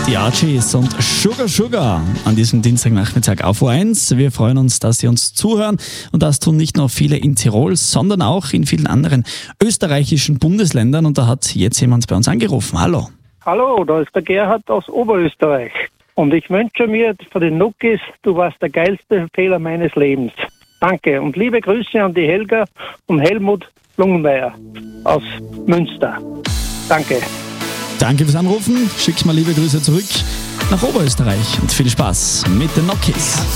Die Archies und Sugar Sugar an diesem Dienstagnachmittag auf O1. Wir freuen uns, dass Sie uns zuhören und das tun nicht nur viele in Tirol, sondern auch in vielen anderen österreichischen Bundesländern und da hat jetzt jemand bei uns angerufen. Hallo. Hallo, da ist der Gerhard aus Oberösterreich und ich wünsche mir für den Nuckis, du warst der geilste Fehler meines Lebens. Danke und liebe Grüße an die Helga und Helmut Lungenmeier aus Münster. Danke. Danke fürs Anrufen. Schick's mal liebe Grüße zurück nach Oberösterreich und viel Spaß mit den Nokis.